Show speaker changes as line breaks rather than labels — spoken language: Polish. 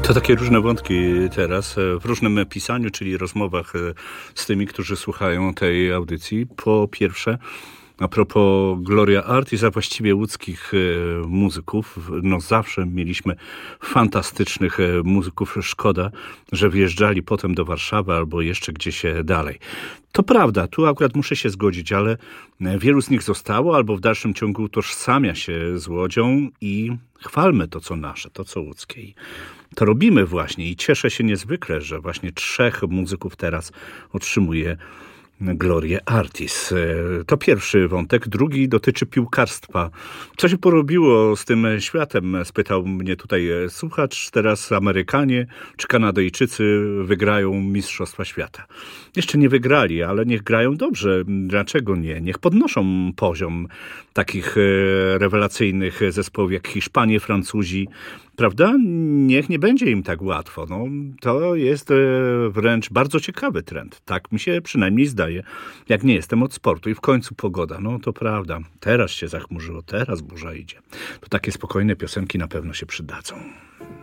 To takie różne wątki teraz w różnym pisaniu, czyli rozmowach z tymi, którzy słuchają tej audycji. Po pierwsze, a propos Gloria Artis, a właściwie łódzkich muzyków, no zawsze mieliśmy fantastycznych muzyków. Szkoda, że wyjeżdżali potem do Warszawy albo jeszcze gdzieś dalej. To prawda, tu akurat muszę się zgodzić, ale wielu z nich zostało albo w dalszym ciągu utożsamia się z Łodzią i chwalmy to, co nasze, to, co łódzkie. I to robimy właśnie i cieszę się niezwykle, że właśnie 3 muzyków teraz otrzymuje Glorię Artis. To pierwszy wątek. Drugi dotyczy piłkarstwa. Co się porobiło z tym światem? Spytał mnie tutaj słuchacz. Teraz Amerykanie czy Kanadyjczycy wygrają Mistrzostwa Świata. Jeszcze nie wygrali, ale niech grają dobrze. Dlaczego nie? Niech podnoszą poziom takich rewelacyjnych zespołów jak Hiszpanie, Francuzi. Prawda? Niech nie będzie im tak łatwo. No, to jest wręcz bardzo ciekawy trend. Tak mi się przynajmniej zdaje, jak nie jestem od sportu. I w końcu pogoda. No to prawda. Teraz się zachmurzyło, teraz burza idzie. To takie spokojne piosenki na pewno się przydadzą.